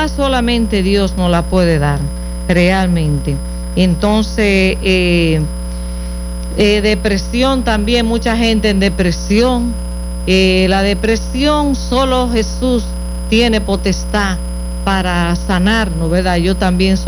paz solamente Dios nos la puede dar, realmente. Entonces, depresión también, mucha gente en depresión. La depresión solo Jesús tiene potestad para sanarnos, ¿verdad? Yo también